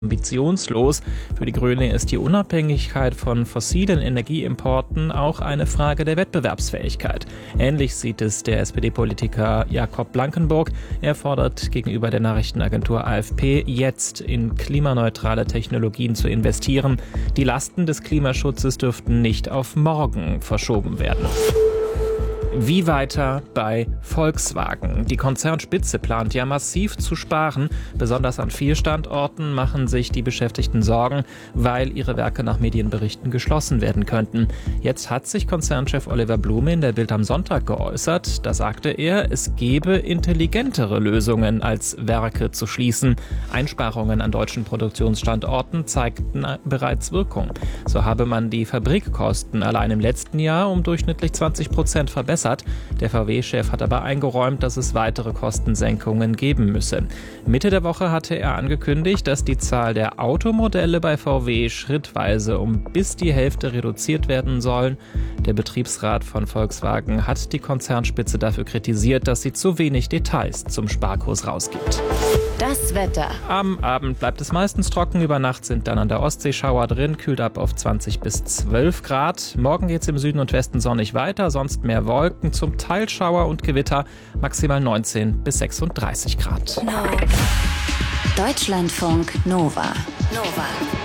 ambitionslos. Für die Grünen ist die Unabhängigkeit von fossilen Energieimporten auch eine Frage der Wettbewerbsfähigkeit. Ähnlich sieht es der SPD-Politiker Jakob Blankenburg. Er fordert gegenüber der Nachrichtenagentur AFP, jetzt in klimaneutrale Technologien zu investieren. Die Lasten des Klimaschutzes dürften nicht auf morgen verschoben werden. Wie weiter bei Volkswagen? Die Konzernspitze plant ja massiv zu sparen. Besonders an 4 Standorten machen sich die Beschäftigten Sorgen, weil ihre Werke nach Medienberichten geschlossen werden könnten. Jetzt hat sich Konzernchef Oliver Blume in der Bild am Sonntag geäußert. Da sagte er, es gebe intelligentere Lösungen, als Werke zu schließen. Einsparungen an deutschen Produktionsstandorten zeigten bereits Wirkung. So habe man die Fabrikkosten allein im letzten Jahr um durchschnittlich 20% verbessert. Der VW-Chef hat aber eingeräumt, dass es weitere Kostensenkungen geben müsse. Mitte der Woche hatte er angekündigt, dass die Zahl der Automodelle bei VW schrittweise um bis die Hälfte reduziert werden soll. Der Betriebsrat von Volkswagen hat die Konzernspitze dafür kritisiert, dass sie zu wenig Details zum Sparkurs rausgibt. Das Wetter. Am Abend bleibt es meistens trocken. Über Nacht sind dann an der Ostsee Schauer drin, kühlt ab auf 20 bis 12 Grad. Morgen geht es im Süden und Westen sonnig weiter, sonst mehr Wolken, zum Teil Schauer und Gewitter, maximal 19 bis 36 Grad. Deutschlandfunk Nova.